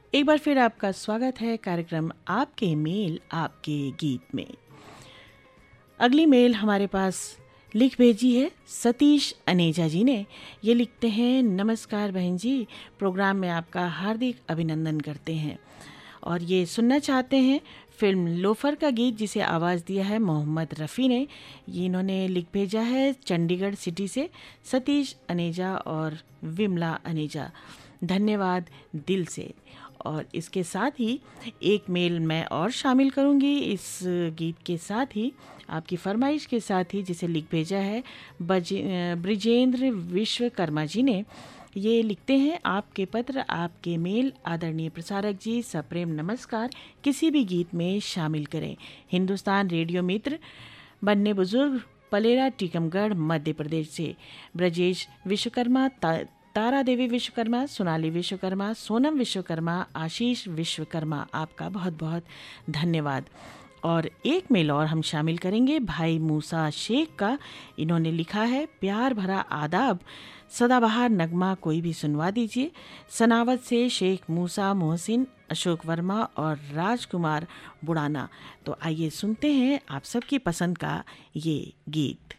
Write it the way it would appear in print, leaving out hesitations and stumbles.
एक बार फिर आपका स्वागत है कार्यक्रम आपके मेल आपके गीत में। अगली मेल हमारे पास लिख भेजी है सतीश अनेजा जी ने। ये लिखते हैं, नमस्कार बहन जी, प्रोग्राम में आपका हार्दिक अभिनंदन करते हैं और ये सुनना चाहते हैं फिल्म लोफर का गीत जिसे आवाज़ दिया है मोहम्मद रफ़ी ने। ये इन्होंने लिख भेजा है चंडीगढ़ सिटी से सतीश अनेजा और विमला अनेजा। धन्यवाद दिल से। और इसके साथ ही एक मेल मैं और शामिल करूंगी इस गीत के साथ ही, आपकी फरमाइश के साथ ही, जिसे लिख भेजा है ब्रिजेंद्र विश्वकर्मा जी ने। ये लिखते हैं, आपके पत्र आपके मेल आदरणीय प्रसारक जी सप्रेम नमस्कार, किसी भी गीत में शामिल करें। हिंदुस्तान रेडियो मित्र बन्ने बुजुर्ग पलेरा टीकमगढ़ मध्य प्रदेश से ब्रजेश विश्वकर्मा, तारा देवी विश्वकर्मा, सोनाली विश्वकर्मा, सोनम विश्वकर्मा, आशीष विश्वकर्मा, आपका बहुत बहुत धन्यवाद। और एक मेल और हम शामिल करेंगे भाई मूसा शेख का। इन्होंने लिखा है, प्यार भरा आदाब, सदाबहार नगमा कोई भी सुनवा दीजिए। सनावत से शेख मूसा मोहसिन, अशोक वर्मा और राजकुमार बुड़ाना। तो आइए सुनते हैं आप सबकी पसंद का ये गीत।